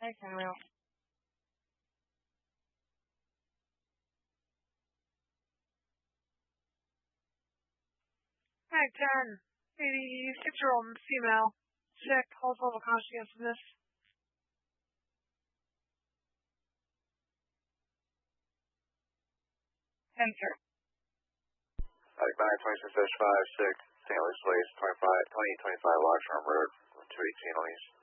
Thanks, Samuel. Tag 10. 86-year-old female. Sick. Holds level conscientiousness. Enter. Like 926-5, 6, St. Louis Police, 2025 Lockshorn Road, 218 Elise.